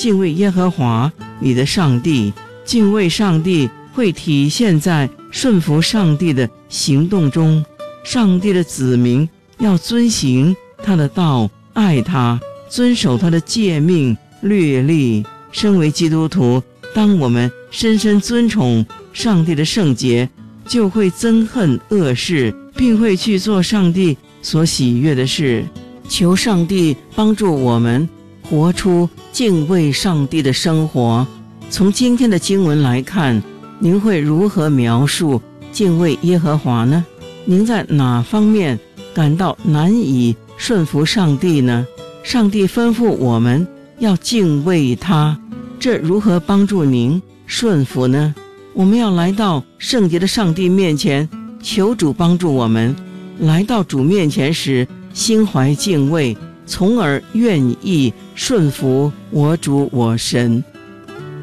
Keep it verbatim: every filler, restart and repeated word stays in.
敬畏耶和华你的上帝，敬畏上帝会体现在顺服上帝的行动中。上帝的子民要遵行他的道，爱他，遵守他的诫命律例。身为基督徒，当我们深深尊崇上帝的圣洁，就会憎恨恶事，并会去做上帝所喜悦的事。求上帝帮助我们活出敬畏上帝的生活。从今天的经文来看，您会如何描述敬畏耶和华呢？您在哪方面感到难以顺服上帝呢？上帝吩咐我们要敬畏他，这如何帮助您顺服呢？我们要来到圣洁的上帝面前，求主帮助我们来到主面前时心怀敬畏，从而愿意顺服我主我神。